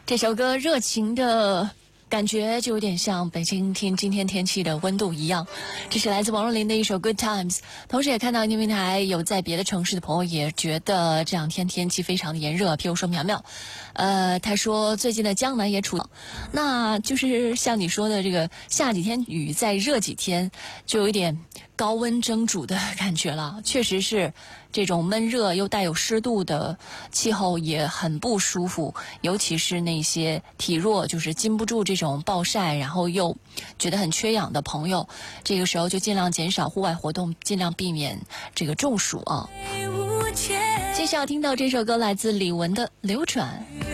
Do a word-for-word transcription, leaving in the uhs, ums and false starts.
这首歌热情的感觉就有点像北京天今天天气的温度一样。这是来自王若琳的一首 Good Times。 同时也看到音频台有在别的城市的朋友也觉得这两天天气非常的炎热，譬如说苗苗呃，他说最近的江南也处，那就是像你说的这个下几天雨再热几天，就有一点高温蒸煮的感觉了。确实是这种闷热又带有湿度的气候也很不舒服，尤其是那些体弱就是经不住这种暴晒，然后又觉得很缺氧的朋友，这个时候就尽量减少户外活动，尽量避免这个中暑啊。接下来听到这首歌来自李玟的《流转》。